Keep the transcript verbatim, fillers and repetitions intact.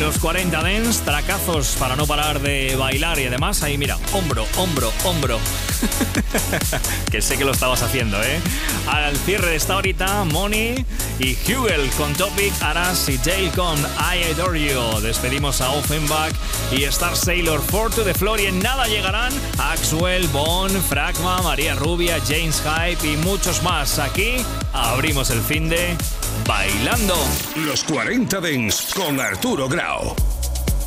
los cuarenta Dance, tracazos para no parar de bailar y además ahí mira, hombro, hombro, hombro. Que sé que lo estabas haciendo, ¿eh? Al cierre de esta horita, Moni y Hugel con Topic, Aras y Dale con I Adore You. Despedimos a Offenbach y Star Sailor, Four to the Floor y en nada llegarán Axwell, Bon, Fragma, María Rubia, James Hype y muchos más. Aquí abrimos el finde bailando. Los cuarenta Dance con Arturo Grau.